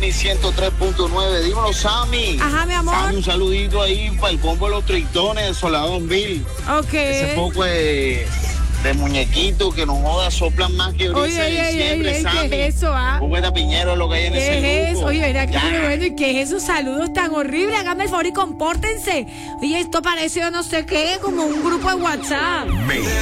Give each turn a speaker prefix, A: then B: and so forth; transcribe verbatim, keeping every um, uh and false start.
A: Disney ciento tres punto nueve. Dímelo, Sammy.
B: Ajá, mi amor.
A: Sammy, un saludito ahí para el combo de los tritones de Solador Bill.
B: Ok.
A: Ese poco de, de muñequitos que nos joda, soplan más que brisa
B: Oye,
A: de
B: oye,
A: diciembre,
B: oye,
A: Sammy.
B: ¿qué es eso, ah?
A: Un poco de piñero es lo que hay en ese
B: ¿Qué es eso?
A: grupo.
B: Oye, mira, qué
A: Ya.
B: bueno. ¿Y qué es esos saludos tan horribles? Háganme el favor y compórtense. Oye, esto parece, yo no sé qué, como un grupo de WhatsApp.
C: Mega.